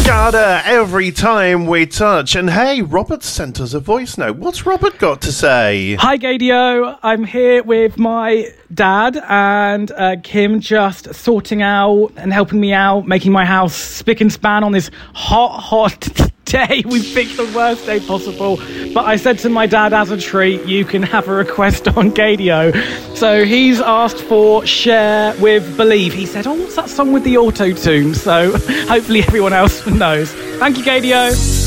Garda every time we touch. And hey, Robert sent us a voice note. What's Robert got to say? Hi, Gadio. I'm here with my dad and Kim, just sorting out and helping me out, making my house spick and span on this hot day. We picked the worst day possible. But I said to my dad, as a treat, you can have a request on Gadio. So he's asked for Share with Believe. He said, what's that song with the auto-tune? So hopefully everyone else knows. Thank you, Gadio.